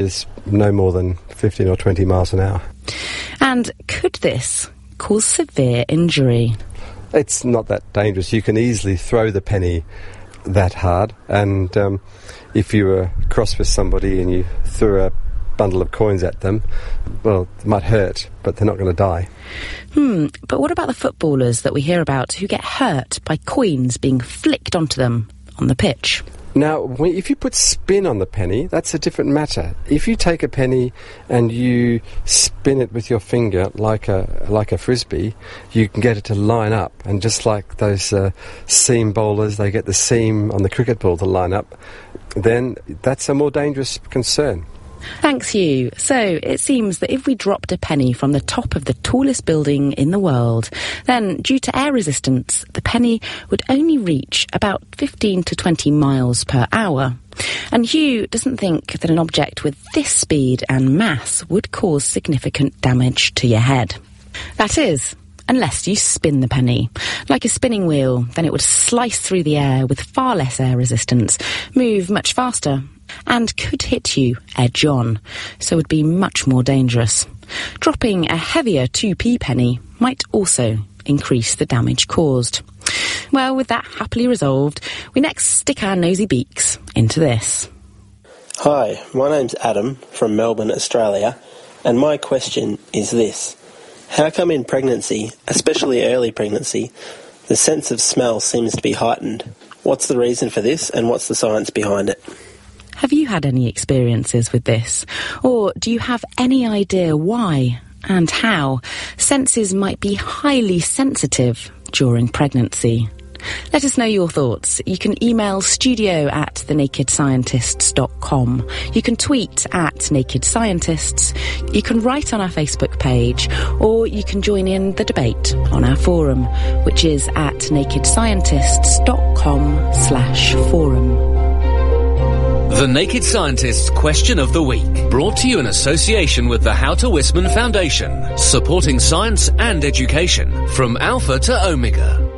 is no more than 15 or 20 miles an hour. And could this cause severe injury? It's not that dangerous. You can easily throw the penny that hard, and if you were cross with somebody and you threw a bundle of coins at them, well, it might hurt, but they're not going to die. But what about the footballers that we hear about who get hurt by coins being flicked onto them on the pitch? Now, if you put spin on the penny, that's a different matter. If you take a penny and you spin it with your finger like a frisbee, you can get it to line up. And just like those seam bowlers, they get the seam on the cricket ball to line up, then that's a more dangerous concern. Thanks, Hugh. So it seems that if we dropped a penny from the top of the tallest building in the world, then due to air resistance, the penny would only reach about 15 to 20 miles per hour. And Hugh doesn't think that an object with this speed and mass would cause significant damage to your head. That is, unless you spin the penny. Like a spinning wheel, then it would slice through the air with far less air resistance, move much faster, and could hit you edge on, so would be much more dangerous. Dropping a heavier 2p penny might also increase the damage caused. Well, with that happily resolved, we next stick our nosy beaks into this. Hi, my name's Adam from Melbourne, Australia, and my question is this. How come in pregnancy, especially early pregnancy, the sense of smell seems to be heightened? What's the reason for this, and what's the science behind it? Have you had any experiences with this? Or do you have any idea why and how senses might be highly sensitive during pregnancy? Let us know your thoughts. You can email studio@thenakedscientists.com. You can tweet @nakedscientists. You can write on our Facebook page, or you can join in the debate on our forum, which is at nakedscientists.com/forum. The Naked Scientist's Question of the Week, brought to you in association with the How to Wisman Foundation, supporting science and education from Alpha to Omega.